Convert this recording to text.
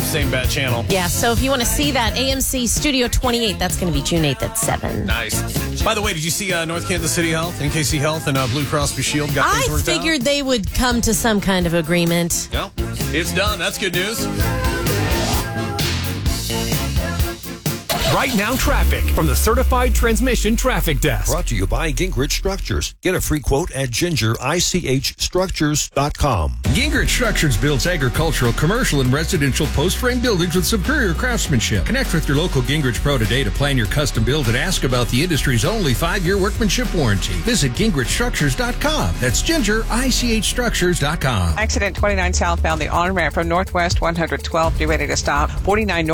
same bad channel. Yeah, so if you want to see that, AMC Studio 28, that's going to be June 8th at 7. Nice. By the way, did you see North Kansas City Health, NKC Health, and Blue Cross Blue Shield got things worked out? I figured they would come to some kind of agreement. Well, it's done. That's good news. Right Now Traffic from the Certified Transmission Traffic Desk. Brought to you by Gingrich Structures. Get a free quote at gingerichstructures.com. Gingrich Structures builds agricultural, commercial, and residential post-frame buildings with superior craftsmanship. Connect with your local Gingrich Pro today to plan your custom build and ask about the industry's only 5-year workmanship warranty. Visit gingrichstructures.com. That's gingerichstructures.com. Accident 29 southbound, the on-ramp from Northwest 112. Be ready to stop. 49 north.